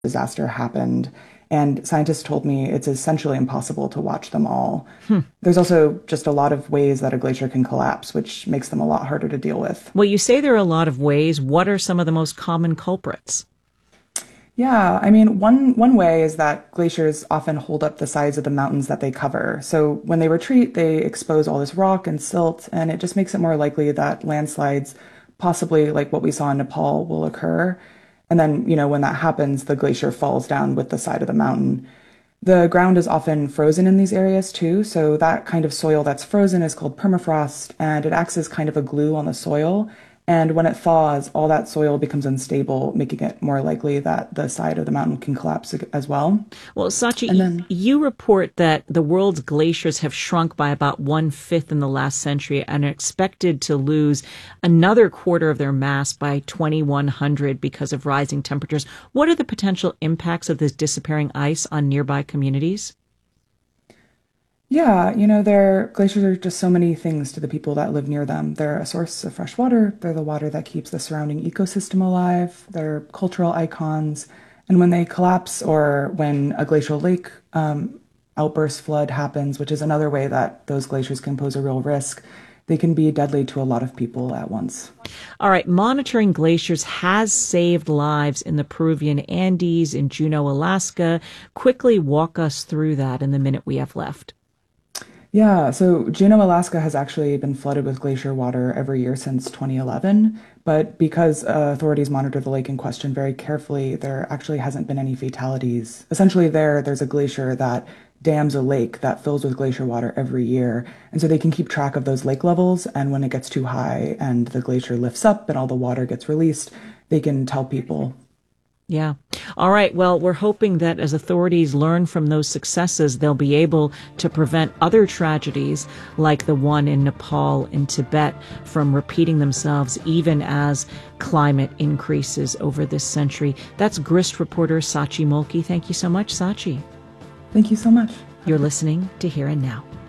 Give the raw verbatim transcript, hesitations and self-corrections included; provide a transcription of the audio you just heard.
disaster happened. And scientists told me it's essentially impossible to watch them all. Hmm. There's also just a lot of ways that a glacier can collapse, which makes them a lot harder to deal with. Well, you say there are a lot of ways. What are some of the most common culprits? Yeah, I mean, one one way is that glaciers often hold up the sides of the mountains that they cover. So when they retreat, they expose all this rock and silt, and it just makes it more likely that landslides, possibly like what we saw in Nepal, will occur. And then, you know, when that happens, the glacier falls down with the side of the mountain. The ground is often frozen in these areas too, so that kind of soil that's frozen is called permafrost, and it acts as kind of a glue on the soil. And when it thaws, all that soil becomes unstable, making it more likely that the side of the mountain can collapse as well. Well, Sachi, And then, you report that the world's glaciers have shrunk by about one-fifth in the last century and are expected to lose another quarter of their mass by twenty-one hundred because of rising temperatures. What are the potential impacts of this disappearing ice on nearby communities? yeah, you know, their glaciers are just so many things to the people that live near them. They're a source of fresh water. They're the water that keeps the surrounding ecosystem alive. They're cultural icons. And when they collapse or when a glacial lake um, outburst flood happens, which is another way that those glaciers can pose a real risk, they can be deadly to a lot of people at once. All right, monitoring glaciers has saved lives in the Peruvian Andes, in Juneau, Alaska. Quickly walk us through that in the minute we have left. Yeah, so Juneau, Alaska has actually been flooded with glacier water every year since twenty eleven. But because uh, authorities monitor the lake in question very carefully, there actually hasn't been any fatalities. Essentially, there, there's a glacier that dams a lake that fills with glacier water every year. And so they can keep track of those lake levels. And when it gets too high and the glacier lifts up and all the water gets released, they can tell people. Yeah. All right. Well, we're hoping that as authorities learn from those successes, they'll be able to prevent other tragedies like the one in Nepal and Tibet from repeating themselves, even as climate increases over this century. That's Grist reporter Sachi Mulkey. Thank you so much, Sachi. Thank you so much. You're listening to Here and Now.